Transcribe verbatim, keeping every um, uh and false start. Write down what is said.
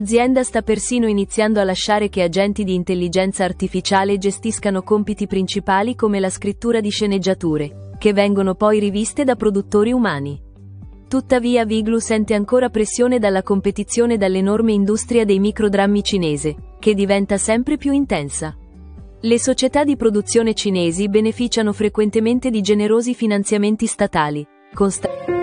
L'azienda sta persino iniziando a lasciare che agenti di intelligenza artificiale gestiscano compiti principali come la scrittura di sceneggiature, che vengono poi riviste da produttori umani. Tuttavia Viglu sente ancora pressione dalla competizione dall'enorme industria dei microdrammi cinese, che diventa sempre più intensa. Le società di produzione cinesi beneficiano frequentemente di generosi finanziamenti statali, con sta-